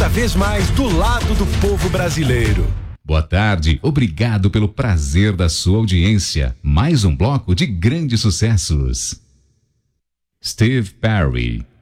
cada vez mais do lado do povo brasileiro. Boa tarde, obrigado pelo prazer da sua audiência. Mais um bloco de grandes sucessos. Steve Perry.